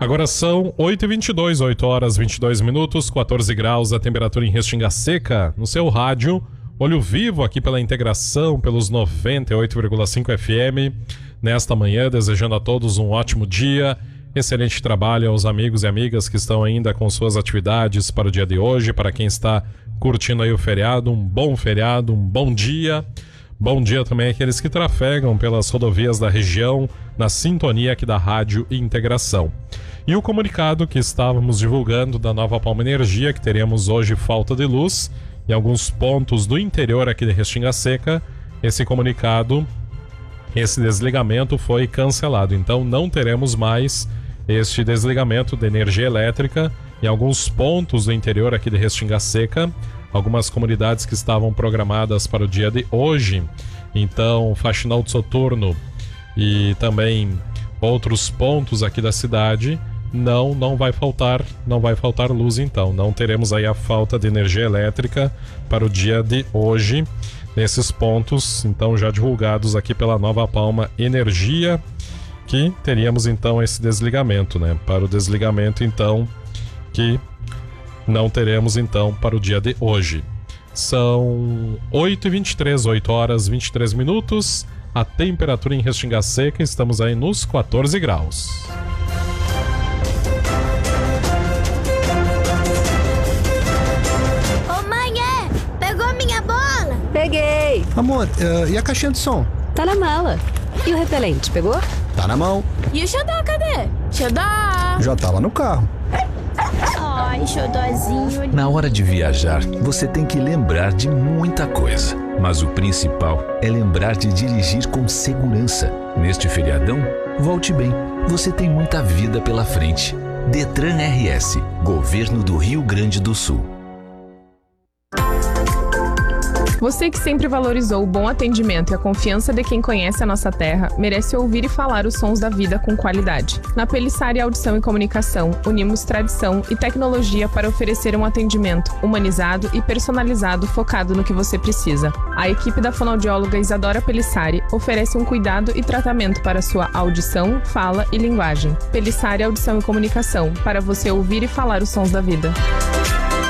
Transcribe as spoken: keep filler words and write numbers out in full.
Agora são oito e vinte e dois, oito horas e vinte e dois minutos, quatorze graus a temperatura em Restinga Seca. No seu rádio, olho vivo aqui pela integração, pelos noventa e oito vírgula cinco F M. Nesta manhã, desejando a todos um ótimo dia, excelente trabalho aos amigos e amigas que estão ainda com suas atividades para o dia de hoje. Para quem está curtindo aí o feriado, um bom feriado, um bom dia. Bom dia também àqueles que trafegam pelas rodovias da região, na sintonia aqui da Rádio Integração. E o comunicado que estávamos divulgando da Nova Palma Energia, que teremos hoje falta de luz em alguns pontos do interior aqui de Restinga Seca, esse comunicado, esse desligamento foi cancelado. Então não teremos mais este desligamento de energia elétrica em alguns pontos do interior aqui de Restinga Seca. Algumas comunidades que estavam programadas para o dia de hoje, então Faxinal do Soturno e também outros pontos aqui da cidade, não não vai faltar, não vai faltar luz. Então não teremos aí a falta de energia elétrica para o dia de hoje nesses pontos, então já divulgados aqui pela Nova Palma Energia, que teríamos então esse desligamento, né? Para o desligamento então que não teremos então para o dia de hoje. São oito e vinte e três, oito horas e vinte e três minutos. A temperatura em Restinga Seca, estamos aí nos quatorze graus. Ô mãe, é? Pegou minha bola? Peguei. Amor, uh, e a caixinha de som? Tá na mala. E o repelente, pegou? Tá na mão. E o xodó, cadê? Xodó! Já tá lá no carro. Ai, xodózinho. Na hora de viajar, você tem que lembrar de muita coisa. Mas o principal é lembrar de dirigir com segurança. Neste feriadão, volte bem. Você tem muita vida pela frente. Detran R S, Governo do Rio Grande do Sul. Você que sempre valorizou o bom atendimento e a confiança de quem conhece a nossa terra, merece ouvir e falar os sons da vida com qualidade. Na Pelissari Audição e Comunicação, unimos tradição e tecnologia para oferecer um atendimento humanizado e personalizado focado no que você precisa. A equipe da fonoaudióloga Isadora Pelissari oferece um cuidado e tratamento para sua audição, fala e linguagem. Pelissari Audição e Comunicação, para você ouvir e falar os sons da vida.